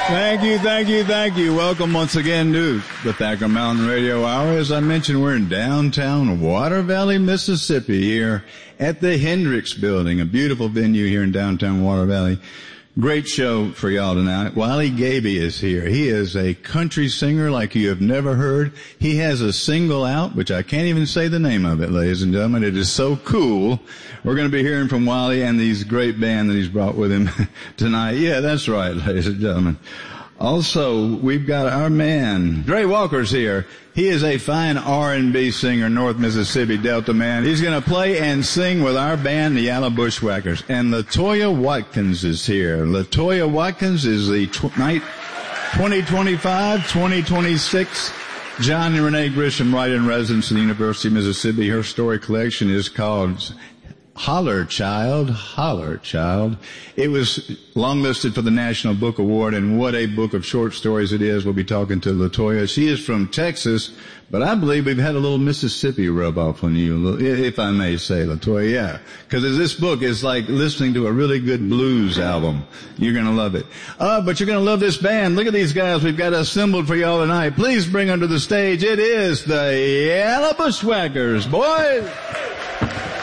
Thank you. Welcome once again to the Thacker Mountain Radio Hour. As I mentioned, we're in downtown Water Valley, Mississippi, here at the Hendricks Building, a beautiful venue here in downtown Water Valley. Great show for y'all tonight. Wally Gaby is here. He is a country singer like you have never heard. He has a single out, which I can't even say the name of it, ladies and gentlemen. It is so cool. We're going to be hearing from Wally and these great band that he's brought with him tonight. Yeah, that's right, ladies and gentlemen. Also, we've got our man, Dre Walker's here. He is a fine R&B singer, North Mississippi Delta man. He's going to play and sing with our band, the Yellow Bushwhackers. And LaToya Watkins is here. LaToya Watkins is the 2025-2026 John and Renee Grisham Write-In Residence at the University of Mississippi. Her story collection is called Holler Child. It was longlisted for the National Book Award, and what a book of short stories it is. We'll be talking to LaToya. She is from Texas, but I believe we've had a little Mississippi rub off on you, if I may say, LaToya. Yeah, because this book is like listening to a really good blues album. You're going to love it. But you're going to love this band. Look at these guys we've got assembled for y'all tonight. Please bring onto the stage. It is the Yellow Bushwhackers, boys.